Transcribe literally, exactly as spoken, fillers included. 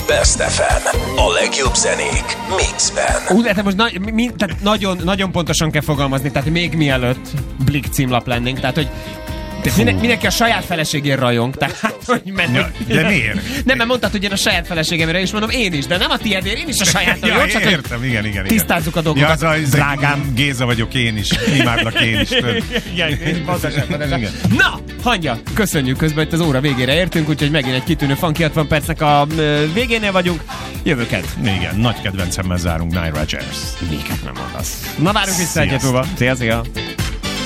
Best ef em. A legjobb zenék mixben. Úgy, de most na, mi, tehát nagyon, nagyon pontosan kell fogalmazni, tehát még mielőtt Blik címlap lennénk, tehát hogy Minden, mindenki a saját feleségén rajong, tehát hogy menni. Ja, de miért? Nem, mert mondtad, hogy én a saját feleségemre is mondom, én is, de nem a tiédért, én is a sajátomra. Ja, jó, csak értem, igen, igen. tisztázzuk a dolgokat. Ja, az a, drágám, Géza vagyok én is, imádlak én is. Igen, na, Hangya, köszönjük, közben itt az óra végére értünk, úgyhogy megint egy kitűnő funky hatvan percnek a végénél vagyunk. Jövőket. Igen, nagy kedvencemmel zárunk, Nile Rodgers. Miket nem mondasz. Na, várunk vissza egyet múlva. Szia, szia.